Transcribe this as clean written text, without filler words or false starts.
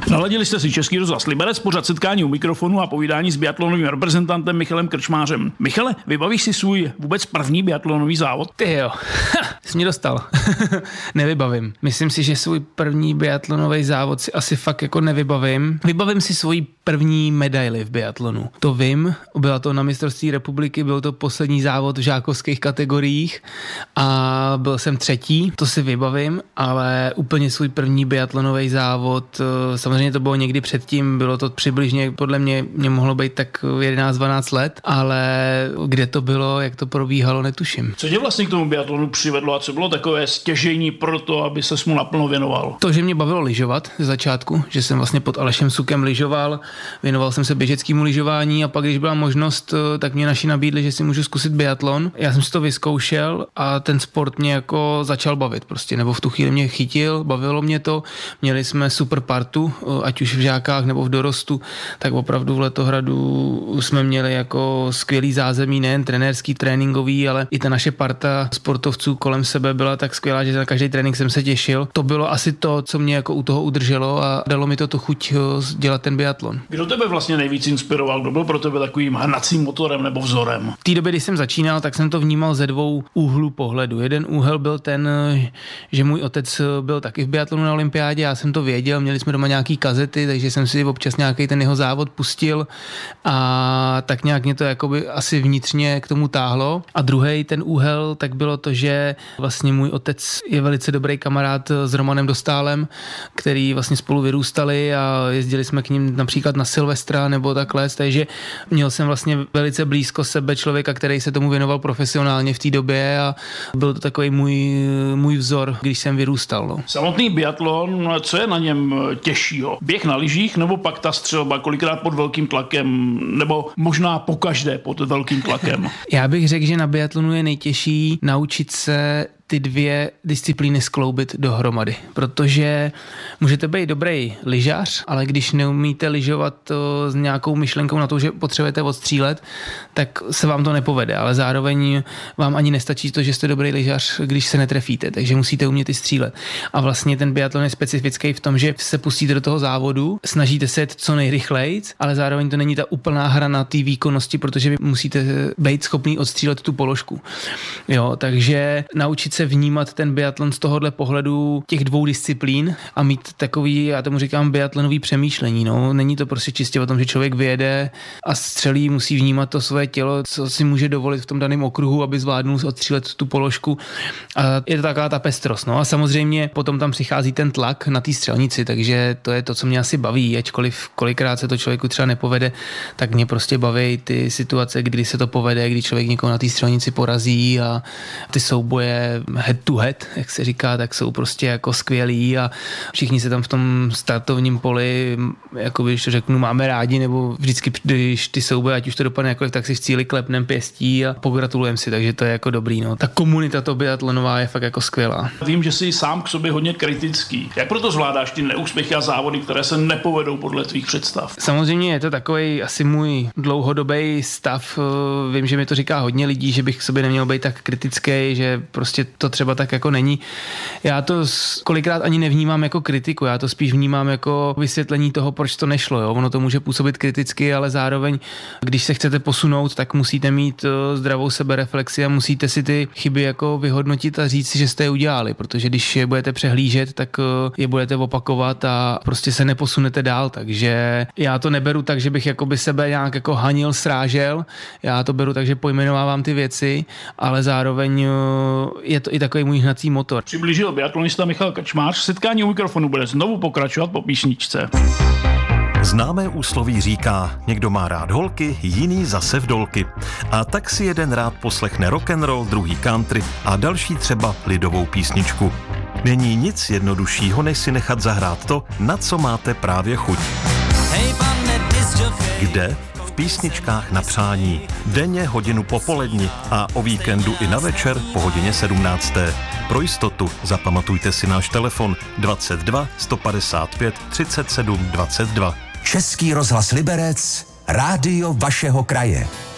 Naladili jste si Český rozhlas Liberec, pořad setkání u mikrofonu a povídání s biatlonovým reprezentantem Michalem Krčmářem. Michale, vybavíš si svůj vůbec první biatlonový závod? Ty jo, jsi mě dostal. Nevybavím. Myslím si, že svůj první biatlonový závod si asi fakt jako nevybavím. Vybavím si svoji první medaili v biatlonu. To vím, byla to na mistrovství republiky, byl to poslední závod v žákovských kategoriích a byl jsem 3. To si vybavím, ale úplně svůj první biatlonový závod, samozřejmě to bylo někdy předtím, bylo to přibližně, podle mě mohlo být tak 11-12 let, ale kde to bylo, jak to probíhalo, netuším. Co tě vlastně k tomu biatlonu přivedlo a co bylo takové stěžejní pro to, aby ses mu naplno věnoval? To, že mě bavilo lyžovat ze začátku, že jsem vlastně pod Alešem Sukem lyžoval, věnoval jsem se běžeckému lyžování a pak, když byla možnost, tak mě naši nabídli, že si můžu zkusit biatlon. Já jsem si to vyzkoušel a ten sport mě jako začal bavit prostě, nebo v tu chvíli mě chytil, bavilo mě to, měli jsme super partu, ať už v žákách nebo v dorostu, tak opravdu v Letohradu jsme měli jako skvělý zázemí, nejen trenérský, tréninkový, ale i ta naše parta sportovců kolem sebe byla tak skvělá, že na každý trénink jsem se těšil. To bylo asi to, co mě jako u toho udrželo a dalo mi to tu chuť dělat ten biatlon. Kdo tebe vlastně nejvíc inspiroval? Kdo byl pro tebe takovým hnacím motorem nebo vzorem? V té době, když jsem začínal, tak jsem to vnímal ze 2 úhlů pohledu. Jeden úhel byl ten, že můj otec byl taky v biatlonu na olympiádě, já jsem to věděl, měli jsme doma nějaký kazety, takže jsem si občas nějaký ten jeho závod pustil a tak nějak mě to jakoby asi vnitřně k tomu táhlo. A druhý ten úhel tak bylo to, že vlastně můj otec je velice dobrý kamarád s Romanem Dostálem, který vlastně spolu vyrůstali a jezdili jsme k ním například na Silvestra nebo takhle, takže měl jsem vlastně velice blízko sebe člověka, který se tomu věnoval profesionálně v té době a byl to takový můj vzor, když jsem vyrůstal. No. Samotný biatlon, co je na něm těžšího? Běh na lyžích nebo pak ta střelba, kolikrát pod velkým tlakem, nebo možná pokaždé pod velkým tlakem? Já bych řekl, že na biatlonu je nejtěžší naučit se ty 2 disciplíny skloubit dohromady, protože můžete být dobrý lyžař, ale když neumíte lyžovat s nějakou myšlenkou na to, že potřebujete odstřílet, tak se vám to nepovede, ale zároveň vám ani nestačí to, že jste dobrý lyžař, když se netrefíte, takže musíte umět i střílet. A vlastně ten biatlon je specifický v tom, že se pustíte do toho závodu, snažíte se jet co nejrychleji, ale zároveň to není ta úplná hra na té výkonnosti, protože vy musíte být schopný odstřílet tu položku. Jo, takže naučit se vnímat ten biatlon z tohohle pohledu těch 2 disciplín a mít takový, já tomu říkám, biatlonový přemýšlení. No. Není to prostě čistě o tom, že člověk vyjede a střelí, musí vnímat to své tělo, co si může dovolit v tom daném okruhu, aby zvládnul odstřílet tu položku. A je to taková ta pestrost. No. A samozřejmě potom tam přichází ten tlak na té střelnici, takže to je to, co mě asi baví, ačkoliv kolikrát se to člověku třeba nepovede, tak mě prostě baví ty situace, kdy se to povede, kdy člověk někoho na té střelnici porazí a ty souboje head to head, jak se říká, tak jsou prostě jako skvělí a všichni se tam v tom startovním poli, jako když to řeknu, máme rádi, nebo vždycky, když ty souboje, ať už to dopadne jakkoliv, tak si v cíli klepnem pěstí a pogratulujeme si, takže to je jako dobrý. No. Ta komunita to biatlonová je fakt jako skvělá. Vím, že jsi sám k sobě hodně kritický. Jak proto zvládáš ty neúspěchy a závody, které se nepovedou podle tvých představ? Samozřejmě je to takový asi můj dlouhodobý stav. Vím, že mi to říká hodně lidí, že bych k sobě neměl být tak kritický, že prostě to třeba tak jako není. Já to kolikrát ani nevnímám jako kritiku, já to spíš vnímám jako vysvětlení toho, proč to nešlo. Jo? Ono to může působit kriticky, ale zároveň, když se chcete posunout, tak musíte mít zdravou sebereflexi a musíte si ty chyby jako vyhodnotit a říct si, že jste je udělali, protože když je budete přehlížet, tak je budete opakovat a prostě se neposunete dál, takže já to neberu tak, že bych jakoby sebe nějak jako hanil, srážel, já to beru tak, že pojmenovávám ty věci, ale zároveň je to i takový můj hnací motor. Přiblížil biatlonista Michal Krčmář, setkání u mikrofonu bude znovu pokračovat po písničce. Známé úsloví říká, někdo má rád holky, jiný zase vdolky. A tak si jeden rád poslechne rock'n'roll, druhý country a další třeba lidovou písničku. Není nic jednoduššího, než si nechat zahrát to, na co máte právě chuť. Kde? V písničkách na přání. Denně hodinu po poledni a o víkendu i na večer po hodině 17. Pro jistotu zapamatujte si náš telefon 22 155 37 22. Český rozhlas Liberec, rádio vašeho kraje.